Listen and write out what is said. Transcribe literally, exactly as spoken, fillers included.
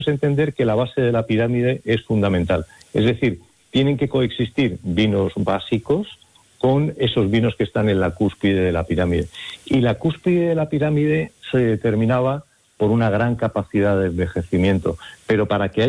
entender que la base de la pirámide es fundamental. Es decir, tienen que coexistir vinos básicos con esos vinos que están en la cúspide de la pirámide. Y la cúspide de la pirámide se determinaba por una gran capacidad de envejecimiento. Pero para que haya